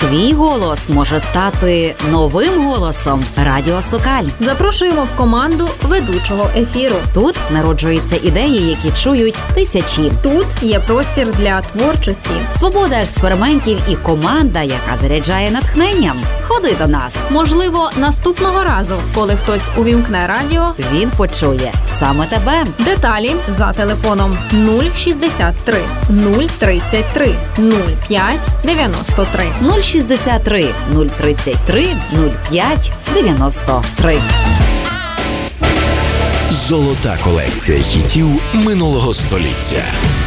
Твій голос може стати новим голосом Радіо Сокаль. Запрошуємо в команду ведучого ефіру. Тут народжуються ідеї, які чують тисячі. Тут є простір для творчості. Свобода експериментів і команда, яка заряджає натхненням. Ходи до нас. Можливо, наступного разу, коли хтось увімкне радіо, Він почує саме тебе. деталі за телефоном 063 033 05 93. 063 033 05 93. Золота колекція хітів минулого століття.